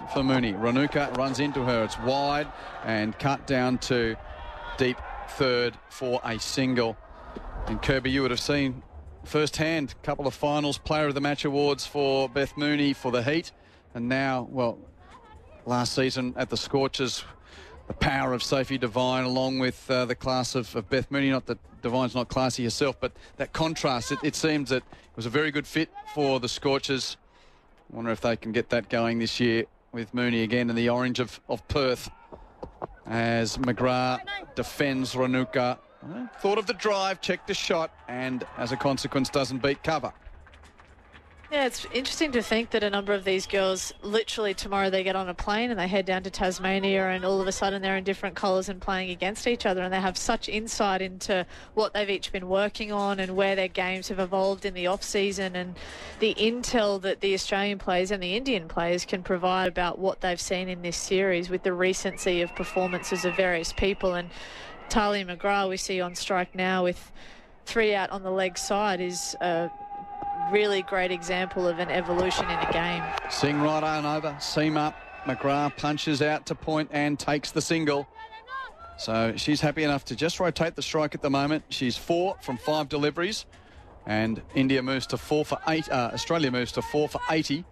for Mooney. Ranuka runs into her. It's wide and cut down to deep third for a single. And Kirby, you would have seen firsthand a couple of finals player of the match awards for Beth Mooney for the Heat. And now, well, last season at the Scorchers, the power of Sophie Devine along with the class of Beth Mooney. Not that Devine's not classy herself, but that contrast, it seems that it was a very good fit for the Scorchers. I wonder if they can get that going this year with Mooney again in the orange of Perth as McGrath defends Ranuka. Thought of the drive, checked the shot, and as a consequence doesn't beat cover. Yeah, it's interesting to think that a number of these girls, literally tomorrow they get on a plane and they head down to Tasmania, and all of a sudden they're in different colours and playing against each other, and they have such insight into what they've each been working on and where their games have evolved in the off-season, and the intel that the Australian players and the Indian players can provide about what they've seen in this series with the recency of performances of various people. And Talia McGrath, we see on strike now with 3 out on the leg side, is a really great example of an evolution in a game. Singh right on over, seam up. McGrath punches out to point and takes the single. So she's happy enough to just rotate the strike at the moment. She's 4 from 5 deliveries, and India moves to 4 for 8. Australia moves to 4 for 80.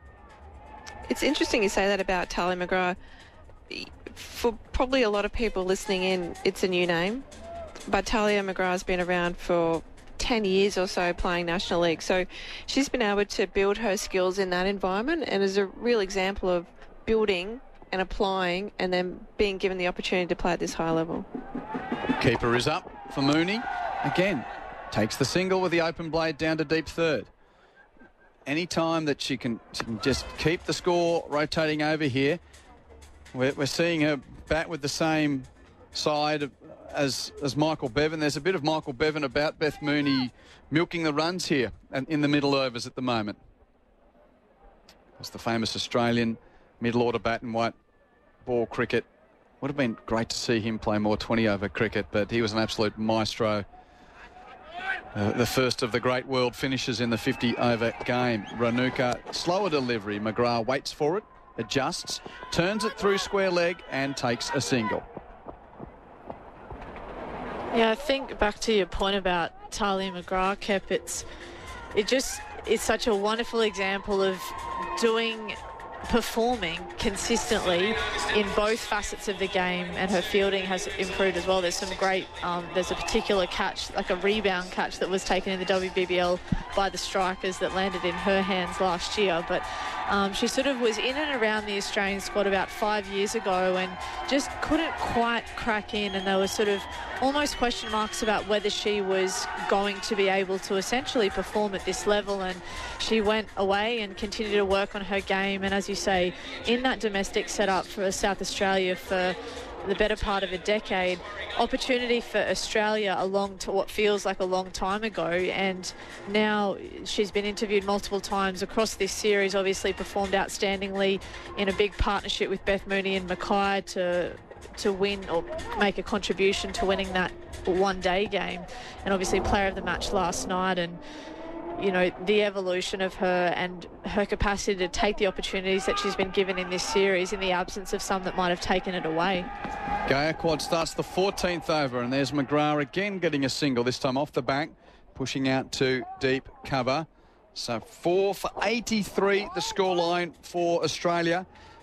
It's interesting you say that about Talia McGrath. For probably a lot of people listening in, it's a new name, but Talia McGrath's been around for 10 years or so playing National League. So she's been able to build her skills in that environment, and is a real example of building and applying and then being given the opportunity to play at this high level. Keeper is up for Mooney. Again, takes the single with the open blade down to deep third. Any time that she can just keep the score rotating over here. We're seeing her bat with the same side as Michael Bevan. There's a bit of Michael Bevan about Beth Mooney milking the runs here and in the middle overs at the moment. It's the famous Australian middle order bat and white ball cricket. Would have been great to see him play more 20-over cricket, but he was an absolute maestro. The first of the great world finishes in the 50-over game. Ranuka, slower delivery. McGrath waits for it, adjusts, turns it through square leg and takes a single. Yeah, I think back to your point about Talia McGrath, Kep, it's such a wonderful example of performing consistently in both facets of the game, and her fielding has improved as well. There's some great, there's a particular catch, like a rebound catch that was taken in the WBBL by the Strikers that landed in her hands last year, but she sort of was in and around the Australian squad about 5 years ago and just couldn't quite crack in, and there was sort of almost question marks about whether she was going to be able to essentially perform at this level, and she went away and continued to work on her game. And as you say, in that domestic setup for South Australia for the better part of a decade, opportunity for Australia along to what feels like a long time ago, and now she's been interviewed multiple times across this series, obviously performed outstandingly in a big partnership with Beth Mooney and Mackay to win or make a contribution to winning that one-day game, and obviously player of the match last night. And you know, the evolution of her and her capacity to take the opportunities that she's been given in this series in the absence of some that might have taken it away. Gaikwad starts the 14th over, and there's McGrath again getting a single, this time off the back, pushing out to deep cover. So 4 for 83, the scoreline for Australia.